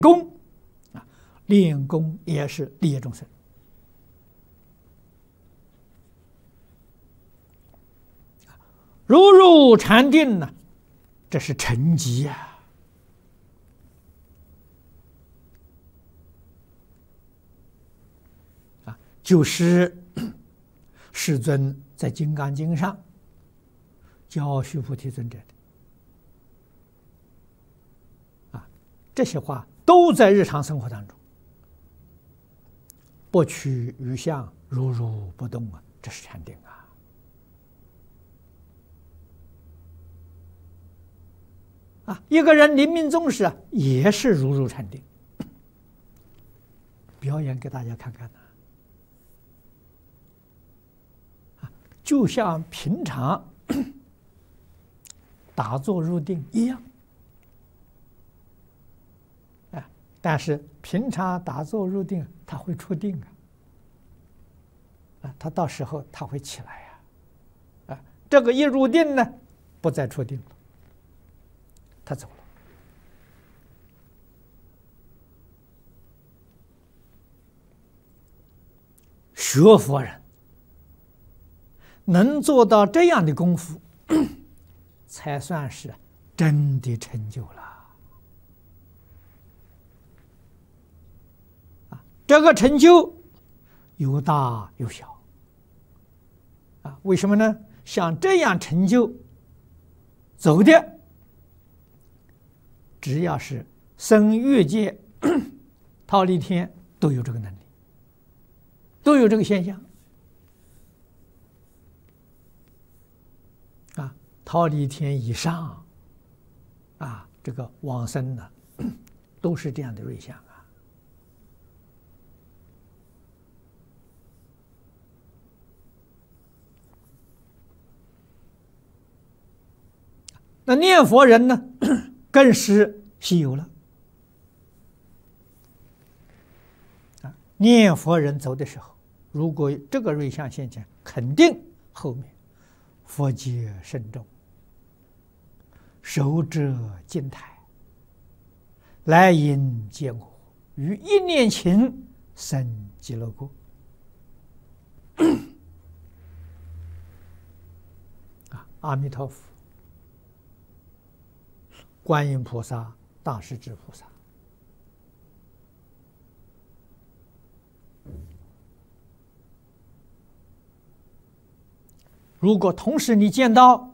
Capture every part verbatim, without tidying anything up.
功啊，练功也是利益众生。如入禅定呢，这是成绩呀、啊！啊，就是世尊在《金刚经》上教须菩提尊者的啊，这些话都在日常生活当中，不取于相，如如不动啊，这是禅定啊。啊，一个人临命终时啊，也是如入禅定。表演给大家看看呢。啊，就像平常打坐入定一样。啊，但是平常打坐入定，他会出定啊。啊，他到时候他会起来呀。啊，这个一入定呢，不再出定了。他走了。学佛人能做到这样的功夫，才算是真的成就了。啊，这个成就有大有小。啊，为什么呢？像这样成就走的，只要是生欲界、忉利天，都有这个能力，都有这个现象。啊，忉利天以上，啊，这个往生呢，都是这样的瑞相啊。那念佛人呢？更是稀有了啊！念佛人走的时候，如果这个瑞相现前，肯定后面佛界深重，手者金台，来迎接我，于一念情生极乐国。啊，阿弥陀佛。观音菩萨、大势至菩萨，如果同时你见到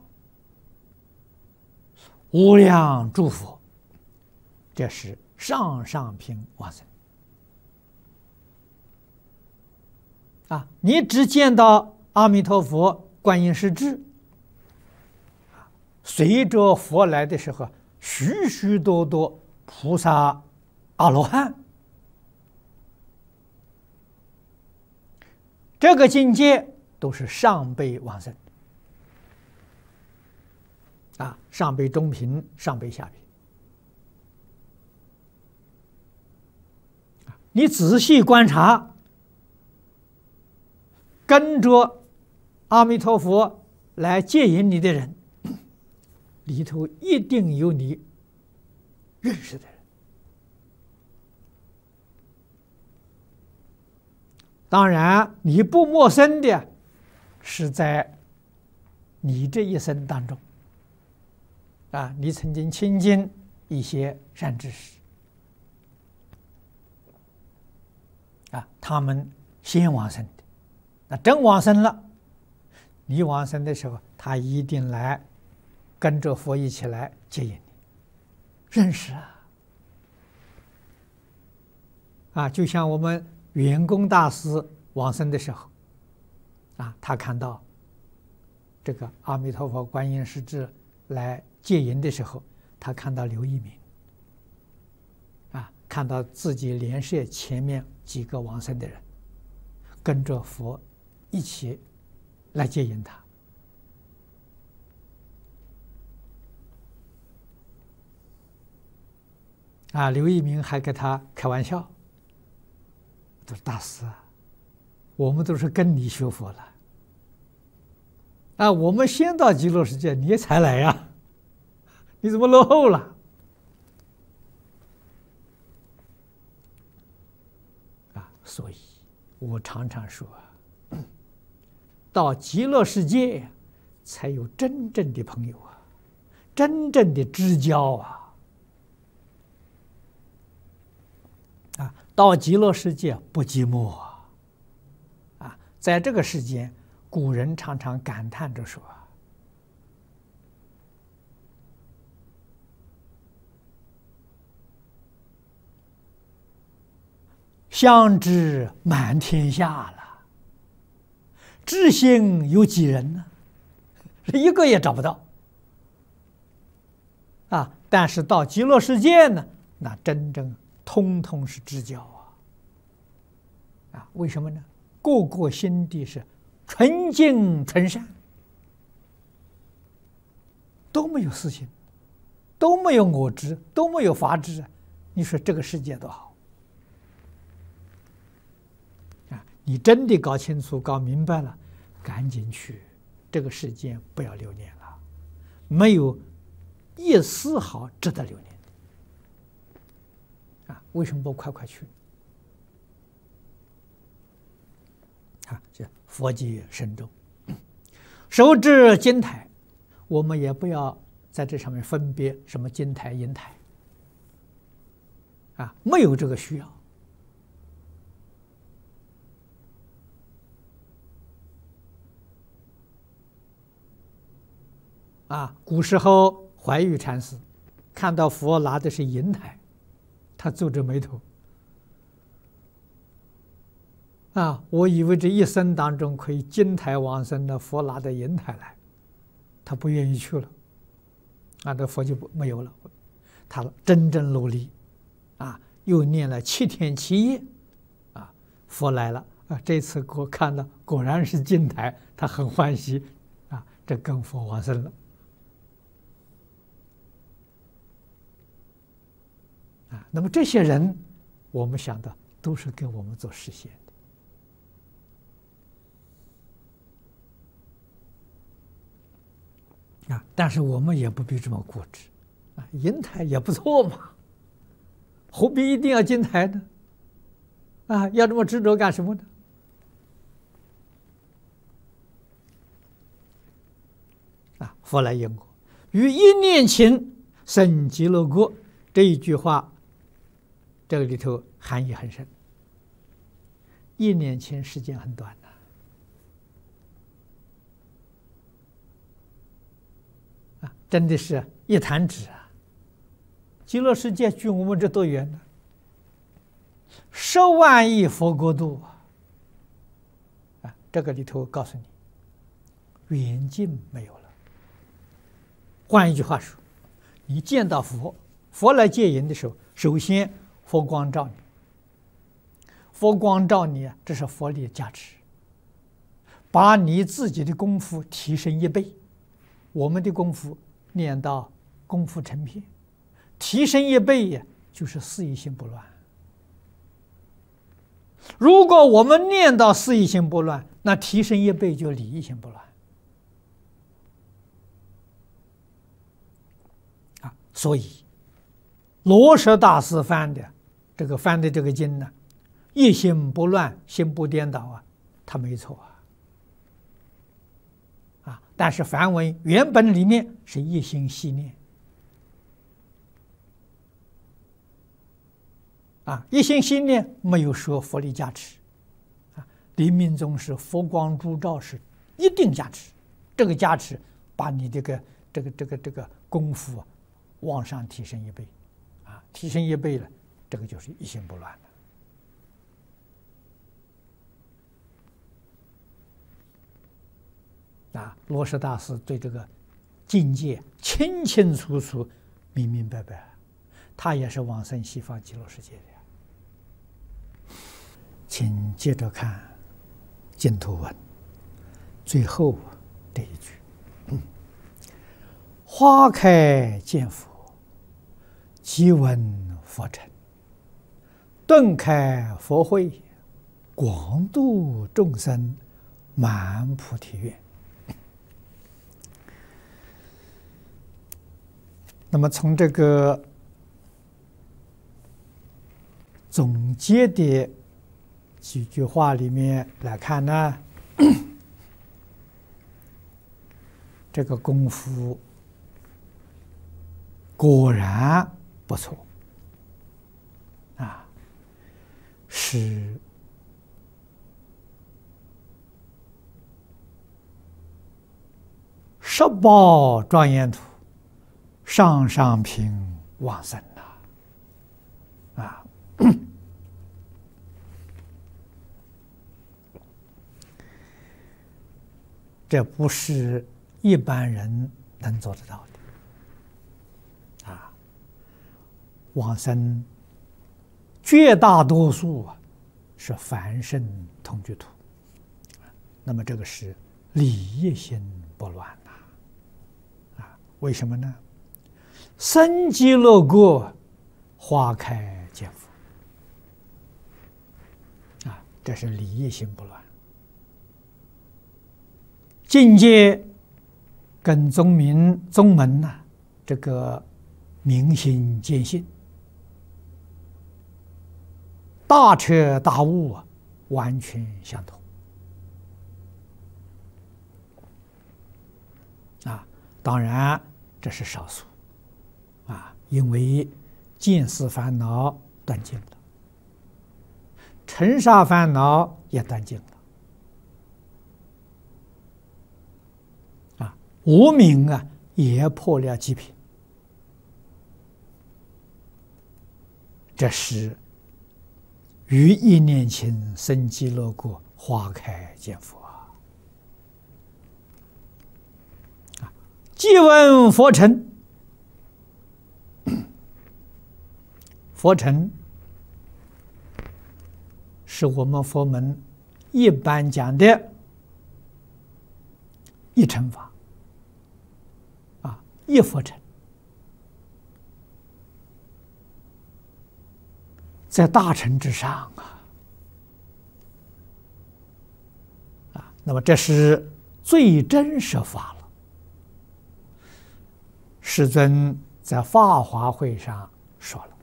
无量诸佛，这是上上品往生啊！你只见到阿弥陀佛、观音势至，随着佛来的时候，许许多多菩萨、阿罗汉，这个境界都是上辈往生啊，上辈中品，上辈下品。你仔细观察，跟着阿弥陀佛来接引你的人，里头一定有你认识的人。当然，你不陌生的，是在你这一生当中，啊，你曾经亲近一些善知识，啊，他们先往生的，那真往生了，你往生的时候，他一定来。跟着佛一起来接引你，认识啊！啊，就像我们圆工大师往生的时候，啊，他看到这个阿弥陀佛、观音势至来接引的时候，他看到刘一鸣，啊，看到自己莲社前面几个往生的人，跟着佛一起来接引他。啊，刘一鸣还跟他开玩笑，他说：“大师啊，我们都是跟你学佛了，啊，我们先到极乐世界，你才来呀，你怎么落后了？” 所以，我常常说啊，到极乐世界才有真正的朋友啊，真正的知交啊！啊，到极乐世界不寂寞啊！啊，在这个世间，古人常常感叹着说：“相知满天下了，知心有几人呢？一个也找不到。”啊，但是到极乐世界呢，那真正通通是知交啊！啊，为什么呢？个个心地是纯净纯善，都没有私心，都没有我执，都没有法执。你说这个世界多好啊！你真的搞清楚、搞明白了，赶紧去，这个世界不要留恋了，没有一丝毫值得留恋啊！为什么不快快去？啊，这佛界深重，手持金台，我们也不要在这上面分别什么金台银台，啊，没有这个需要。啊，古时候怀玉禅师看到佛拿的是银台，他皱着眉头。啊，我以为这一生当中可以金台往生的，佛拿的银台来，他不愿意去了。啊，这佛就不没有了。他真正努力，啊，又念了七天七夜，啊，佛来了。啊，这次给我看到果然是金台，他很欢喜。啊，这跟佛往生了。啊，那么这些人，我们想到都是给我们做实现的。啊，但是我们也不必这么固执，啊，银台也不错嘛，何必一定要金台呢？啊，要这么执着干什么呢？啊，佛来因果，于一念情生极乐国，这一句话，这个里头含义很深。一念情时间很短的。真的是一弹指啊！极乐世界距我们这多远呢？十万亿佛国度啊！啊，这个里头告诉你，远近没有了。换一句话说，你见到佛，佛来接引的时候，首先佛光照你，佛光照你啊，这是佛力的加持，把你自己的功夫提升一倍。我们的功夫念到功夫成片，提升一倍呀，就是四意心不乱。如果我们念到四意心不乱，那提升一倍就理意心不乱。啊，所以罗什大师翻的这个翻的这个经呢，一心不乱，心不颠倒啊，他没错啊。啊，但是梵文原本里面是一心系念，啊，一心系念没有说佛力加持，啊，临命终时佛光烛照是一定加持，这个加持把你这个这个这个这个功夫啊往上提升一倍，啊，提升一倍了，这个就是一心不乱了。啊，罗什大师对这个境界清清楚楚、明明白白，他也是往生西方极乐世界的。请接着看净土文最后这一句：“嗯、花开见佛，即闻佛尘；顿开佛慧，广度众生，满菩提愿。”那么从这个总结的几句话里面来看呢，这个功夫果然不错啊，是十宝庄严土，上上品往生呐，啊，这不是一般人能做得到的啊！往生绝大多数啊是凡圣同居土，那么这个是理业心不乱呐，啊，为什么呢？生极乐国，花开见佛，啊，这是理业心不乱。境界跟宗明宗门呐、啊，这个明心见性、大彻大悟啊，完全相同啊。当然这是少数啊，因为见思烦恼断尽了，尘沙烦恼也断尽了。无明啊，也破了极品，这是于一念前生极乐国，花开见佛啊！即闻佛尘，佛尘是我们佛门一般讲的一乘法。一佛尘，在大乘之上啊，啊，那么这是最真实法了。世尊在法华会上说了：“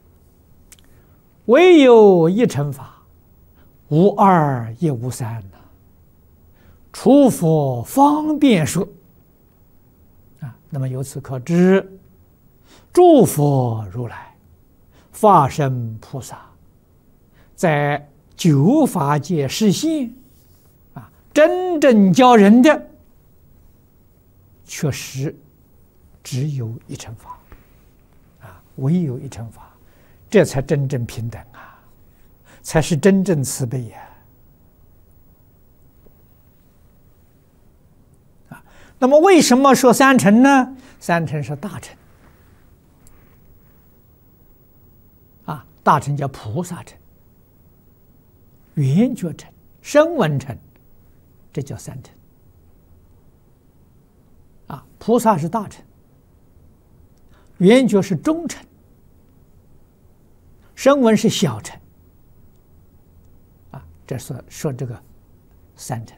唯有一乘法，无二也无三呐，除佛方便说。”那么由此可知，诸佛如来、法身菩萨，在九法界示现，啊，真正教人的，确实只有一乘法，啊，唯有一乘法，这才真正平等啊，才是真正慈悲呀。那么为什么说三乘呢？三乘是大乘啊，大乘叫菩萨乘、圆觉乘、声闻乘，这叫三乘啊。菩萨是大乘，圆觉是中乘，声闻是小乘啊。这说说这个三乘。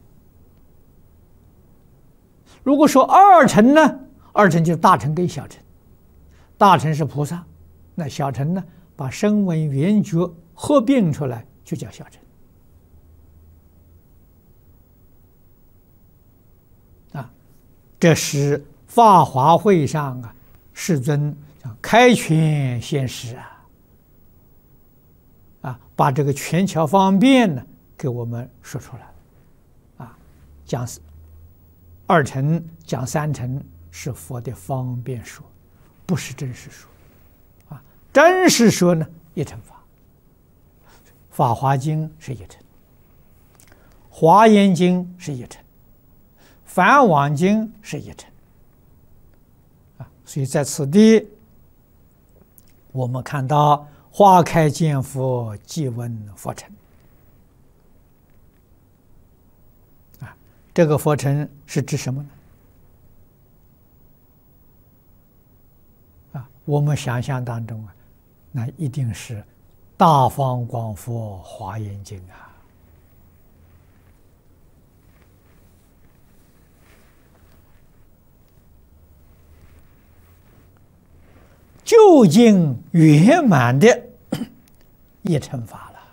如果说二乘呢，二乘就是大乘跟小乘，大乘是菩萨，那小乘呢，把声闻缘觉合并出来就叫小乘啊。这是法华会上啊，世尊开权现实啊，啊，把这个权巧方便呢给我们说出来了啊，讲二乘讲三乘是佛的方便说，不是真实说啊。真实说呢，一乘法，《法华经》是一乘，《华严经》是一乘，《梵网经》是一乘啊。所以在此地，我们看到花开见佛，即闻佛尘。这个佛尘是指什么呢？啊，我们想象当中啊，那一定是大方广佛华严经啊。究竟圆满的一乘法了。